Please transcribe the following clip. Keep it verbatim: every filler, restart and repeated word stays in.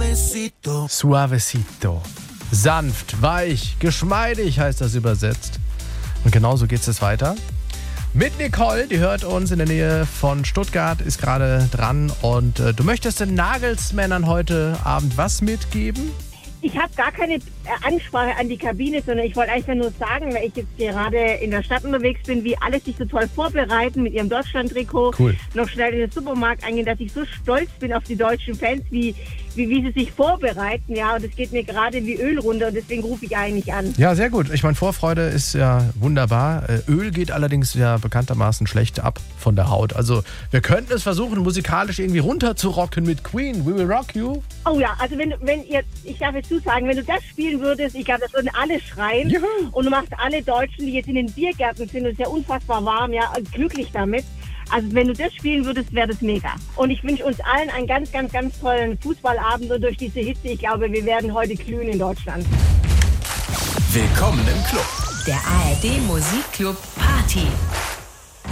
Suavecito. Suavecito. Sanft, weich, geschmeidig heißt das übersetzt. Und genauso geht es weiter. Mit Nicole, die hört uns in der Nähe von Stuttgart, ist gerade dran. Und äh, du möchtest den Nagelsmännern heute Abend was mitgeben? Ich habe gar keine Ansprache an die Kabine, sondern ich wollte einfach nur sagen, weil ich jetzt gerade in der Stadt unterwegs bin, wie alle sich so toll vorbereiten mit ihrem Deutschland-Trikot. Cool. Noch schnell in den Supermarkt eingehen, dass ich so stolz bin auf die deutschen Fans, wie, wie, wie sie sich vorbereiten. Ja, und es geht mir gerade wie Öl runter und deswegen rufe ich eigentlich an. Ja, sehr gut. Ich meine, Vorfreude ist ja wunderbar. Öl geht allerdings ja bekanntermaßen schlecht ab von der Haut. Also wir könnten es versuchen, musikalisch irgendwie runterzurocken mit Queen. We Will Rock You. Oh ja, also wenn, wenn ihr, ich darf jetzt zusagen, wenn du das spielen würdest, ich glaube, das würden alle schreien. Juhu. Und du machst alle Deutschen, die jetzt in den Biergärten sind, und es ist ja unfassbar warm, ja, glücklich damit. Also wenn du das spielen würdest, wäre das mega. Und ich wünsche uns allen einen ganz, ganz, ganz tollen Fußballabend und durch diese Hitze, ich glaube, wir werden heute glühen in Deutschland. Willkommen im Club. Der A R D Musikclub Party.